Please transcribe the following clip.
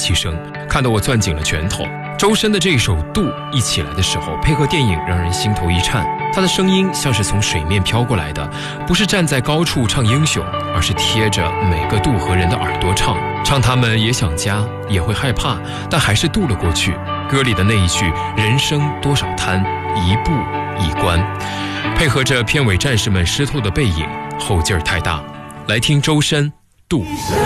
气声，看得我攥紧了拳头。周深的这一首《渡》一起来的时候，配合电影让人心头一颤。他的声音像是从水面飘过来的，不是站在高处唱英雄，而是贴着每个渡河人的耳朵唱他们也想家，也会害怕，但还是渡了过去。歌里的那一句人生多少滩，一步一关，配合着片尾战士们湿透的背影，后劲儿太大。来听周深《渡》。